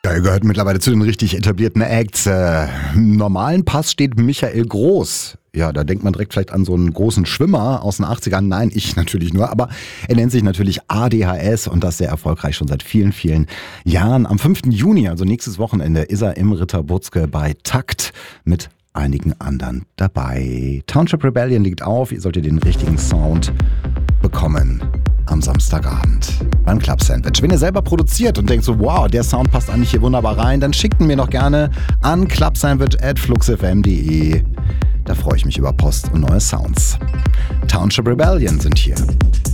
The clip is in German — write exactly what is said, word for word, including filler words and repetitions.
Er gehört mittlerweile zu den richtig etablierten Acts. Äh, Im normalen Pass steht Michael Groß. Ja, da denkt man direkt vielleicht an so einen großen Schwimmer aus den achtzigern. Nein, ich natürlich nur. Aber er nennt sich natürlich A D H S und das sehr erfolgreich schon seit vielen, vielen Jahren. Am fünften Juni, also nächstes Wochenende, ist er im Ritter Butzke bei Takt mit einigen anderen dabei. Township Rebellion liegt auf. Ihr solltet den richtigen Sound bekommen am Samstagabend beim Club Sandwich. Wenn ihr selber produziert und denkt so, wow, der Sound passt eigentlich hier wunderbar rein, dann schickt ihn mir doch gerne an clubsandwich at fluxfm punkt de. Da freue ich mich über Post und neue Sounds. Township Rebellion sind hier.